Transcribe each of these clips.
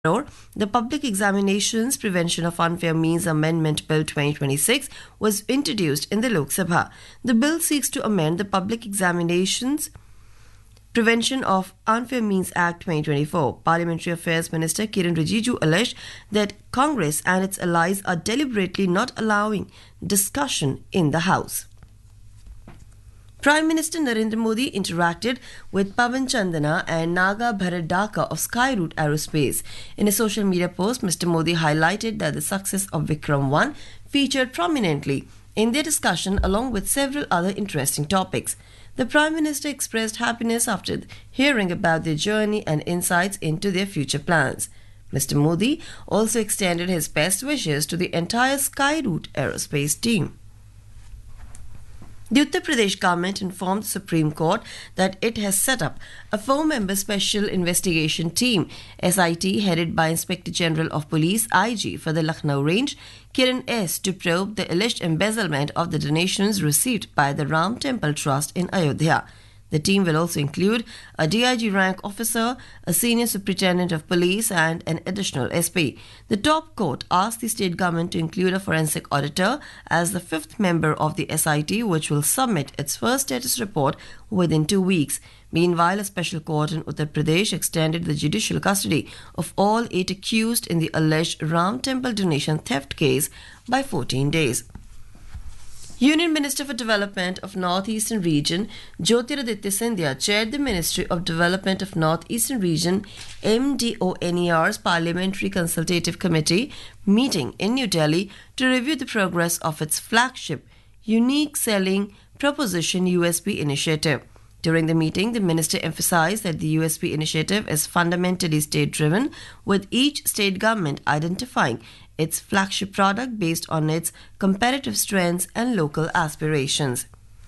The Public Examinations Prevention of Unfair Means Amendment Bill 2026 was introduced in the Lok Sabha. The bill seeks to amend the Public Examinations Prevention of Unfair Means Act 2024. Parliamentary Affairs Minister Kiren Rijiju alleged that Congress and its allies are deliberately not allowing discussion in the House. Prime Minister Narendra Modi interacted with Pavan Chandana and Naga Bharadaka of Skyroot Aerospace. In a social media post, Mr. Modi highlighted that the success of Vikram 1 featured prominently in their discussion along with several other interesting topics. The Prime Minister expressed happiness after hearing about their journey and insights into their future plans. Mr. Modi also extended his best wishes to the entire Skyroot Aerospace team. The Uttar Pradesh government informed the Supreme Court that it has set up a 4-member Special Investigation Team, SIT, headed by Inspector General of Police, IG, for the Lucknow range, Kiran S., to probe the alleged embezzlement of the donations received by the Ram Temple Trust in Ayodhya. The team will also include a DIG rank officer, a senior superintendent of police, and an additional SP. The top court asked the state government to include a forensic auditor as the 5th member of the SIT, which will submit its first status report within 2 weeks. Meanwhile, a special court in Uttar Pradesh extended the judicial custody of all 8 accused in the alleged Ram Temple donation theft case by 14 days. Union Minister for Development of North-Eastern Region, Jyotiraditya Scindia, chaired the Ministry of Development of North-Eastern Region MDONER's Parliamentary Consultative Committee meeting in New Delhi to review the progress of its flagship Unique Selling Proposition USP initiative. During the meeting, the minister emphasized that the USP initiative is fundamentally state-driven, with each state government identifying its flagship product based on its competitive strengths and local aspirations.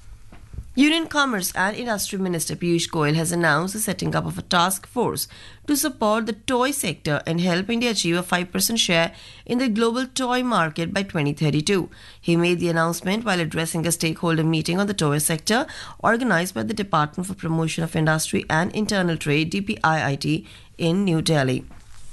Union Commerce and Industry Minister Piyush Goyal has announced the setting up of a task force to support the toy sector and help India achieve a 5% share in the global toy market by 2032. He made the announcement while addressing a stakeholder meeting on the toy sector organized by the Department for Promotion of Industry and Internal Trade (DPIIT) in New Delhi.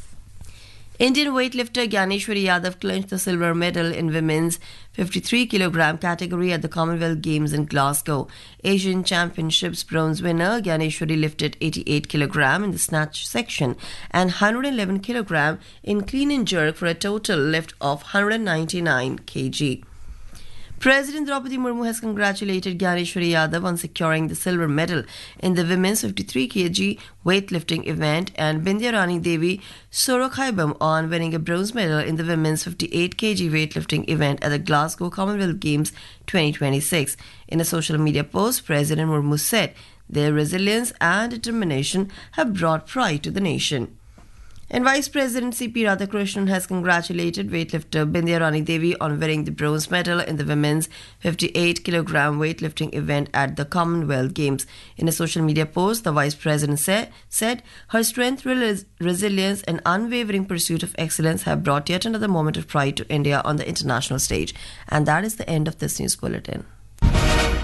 Indian weightlifter Gyaneshwari Yadav clinched the silver medal in women's 53 kg category at the Commonwealth Games in Glasgow. Asian Championships bronze winner Gyaneshwari lifted 88 kg in the snatch section and 111 kg in clean and jerk for a total lift of 199 kg. President Draupadi Murmu has congratulated Gyaneshwari Yadav on securing the silver medal in the women's 53 kg weightlifting event and Bindya Rani Devi Sorokhaibam on winning a bronze medal in the women's 58 kg weightlifting event at the Glasgow Commonwealth Games 2026. In a social media post, President Murmu said their resilience and determination have brought pride to the nation. And Vice President C.P. Radhakrishnan has congratulated weightlifter Bindya Rani Devi on winning the bronze medal in the women's 58 kg weightlifting event at the Commonwealth Games. In a social media post, the Vice President said her strength, resilience and unwavering pursuit of excellence have brought yet another moment of pride to India on the international stage. And that is the end of this news bulletin.